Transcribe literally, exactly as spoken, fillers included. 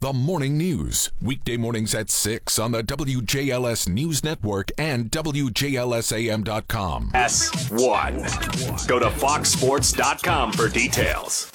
The Morning News, weekday mornings at six on the W J L S News Network and W J L S A M dot com. S one. Go to fox sports dot com for details.